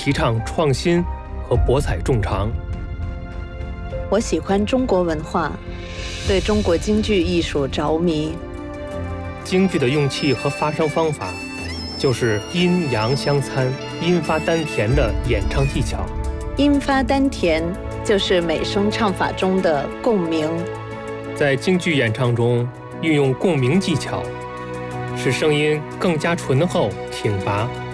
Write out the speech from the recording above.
提倡创新和博采众长。 我喜欢中国文化，对中国京剧艺术着迷。 京剧的用气和发声方法，就是阴阳相参、阴发丹田的演唱技巧。 阴发丹田就是美声唱法中的共鸣。 在京剧演唱中，运用共鸣技巧，使声音更加醇厚挺拔。